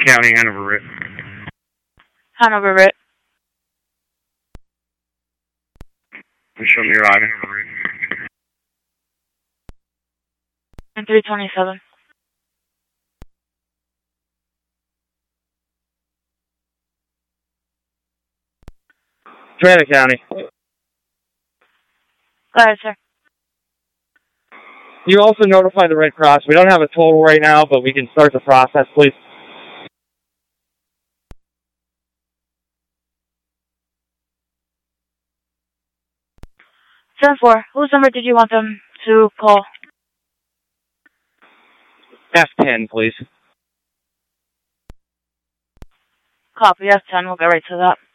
County, Hanover Rit. Hanover Rit. Show me your ride, Hanover Rit. 327. Savannah County. Go ahead, sir. You also notify the Red Cross. We don't have a total right now, but we can start the process, please. 7-4. Whose number did you want them to call? F10, please. Copy, F10. We'll get right to that.